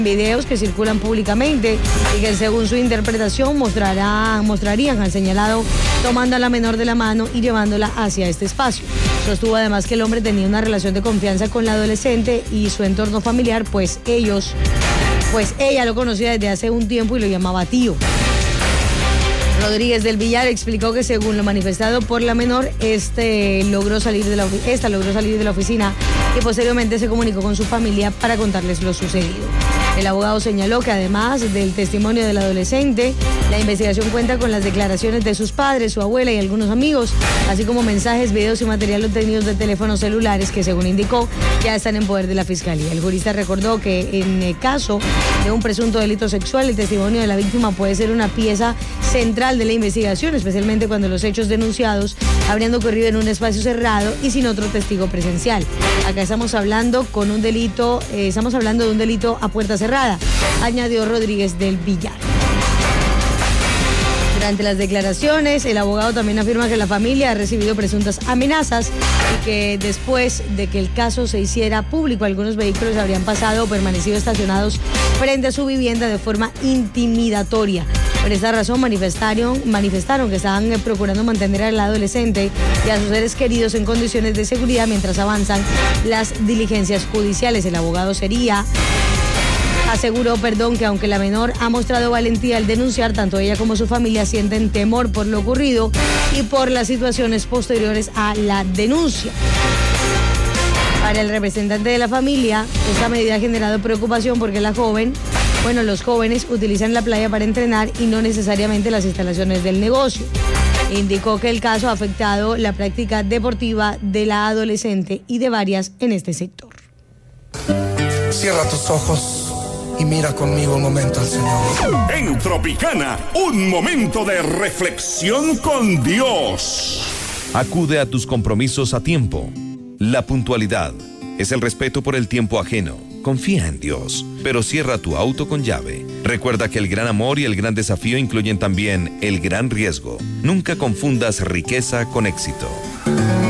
videos que circulan públicamente y que según su interpretación mostrarían al señalado tomando a la menor de la mano y llevándola hacia este espacio. Sostuvo además que el hombre tenía una relación de confianza con la adolescente y su entorno familiar, pues ella lo conocía desde hace un tiempo y lo llamaba tío. Rodríguez del Villar explicó que según lo manifestado por la menor, esta logró salir de la oficina y posteriormente se comunicó con su familia para contarles lo sucedido. El abogado señaló que además del testimonio del adolescente, la investigación cuenta con las declaraciones de sus padres, su abuela y algunos amigos, así como mensajes, videos y material obtenidos de teléfonos celulares que, según indicó, ya están en poder de la Fiscalía. El jurista recordó que en el caso de un presunto delito sexual, el testimonio de la víctima puede ser una pieza central de la investigación, especialmente cuando los hechos denunciados habrían ocurrido en un espacio cerrado y sin otro testigo presencial. Acá estamos hablando de un delito a puerta cerrada, añadió Rodríguez del Villar. Durante las declaraciones, el abogado también afirma que la familia ha recibido presuntas amenazas y que después de que el caso se hiciera público, algunos vehículos habrían pasado o permanecido estacionados frente a su vivienda de forma intimidatoria. Por esta razón manifestaron que estaban procurando mantener al adolescente y a sus seres queridos en condiciones de seguridad mientras avanzan las diligencias judiciales. El abogado aseguró que aunque la menor ha mostrado valentía al denunciar, tanto ella como su familia sienten temor por lo ocurrido y por las situaciones posteriores a la denuncia. Para el representante de la familia, esta medida ha generado preocupación porque los jóvenes utilizan la playa para entrenar y no necesariamente las instalaciones del negocio. Indicó que el caso ha afectado la práctica deportiva de la adolescente y de varias en este sector. Cierra tus ojos y mira conmigo un momento al Señor. En Tropicana, un momento de reflexión con Dios. Acude a tus compromisos a tiempo. La puntualidad es el respeto por el tiempo ajeno. Confía en Dios, pero cierra tu auto con llave. Recuerda que el gran amor y el gran desafío incluyen también el gran riesgo. Nunca confundas riqueza con éxito.